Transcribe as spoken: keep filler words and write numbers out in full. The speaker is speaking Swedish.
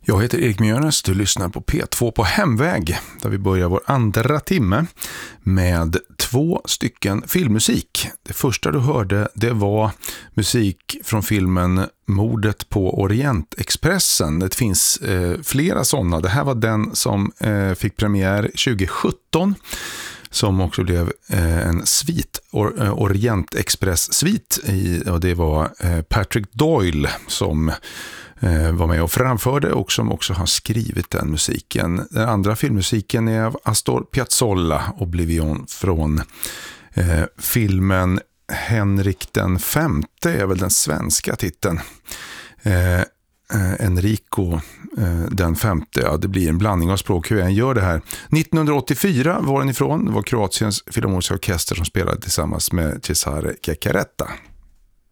Jag heter Erik Mjörnes, du lyssnar på P två på Hemväg där vi börjar vår andra timme med två stycken filmmusik. Det första du hörde det var musik från filmen Mordet på Orientexpressen. Det finns eh, flera sådana. Det här var den som eh, fick premiär tjugo sjutton som också blev eh, en svit, or, eh, Orientexpress-svit i, och det var eh, Patrick Doyle som eh, var med och framförde och som också har skrivit den musiken. Den andra filmmusiken är av Astor Piazzolla, Oblivion, från eh, filmen Henrik den femte är väl den svenska titeln. Eh, Eh, Enrico eh, den femte, ja, det blir en blandning av språk hur jag än gör det här. nittonhundraåttiofyra var den ifrån, det var Kroatiens filharmoniska orkester som spelade tillsammans med Cesare Ceccaretta.